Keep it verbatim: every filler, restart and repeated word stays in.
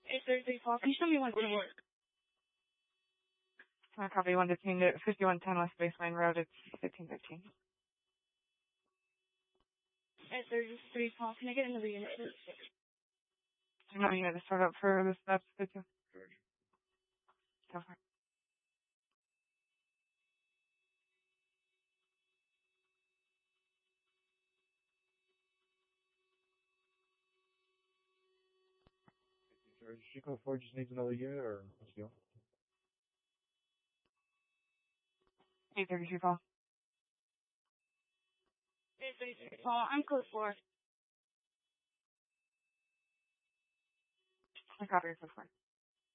eight thirty-three Paul, can you show me one thing? I copy one fifteen to fifty-one ten West Baseline Road. It's fifteen fifteen. eight thirty-three Paul, can I get another unit, please? I'm not going to start up for this. That's good too. Go for it. Chico four just needs another unit, or let's go. eight thirty-three Paul. eight thirty-three Paul, I'm code four. I copy your code four.